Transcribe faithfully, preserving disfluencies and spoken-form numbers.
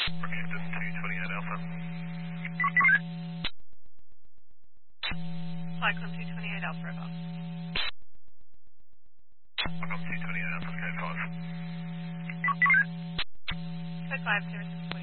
Brookhaven two twenty-eight Alpha. Cyclone two twenty-eight Alpha, over. I've got two twenty-eight Alpha, K five. Code five, zero six.